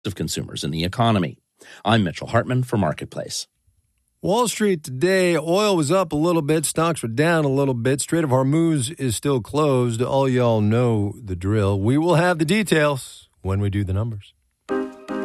of consumers in the economy. I'm Mitchell Hartman for Marketplace. Wall Street today, oil was up a little bit, stocks were down a little bit. Strait of Hormuz is still closed. All y'all know the drill. We will have the details when we do the numbers.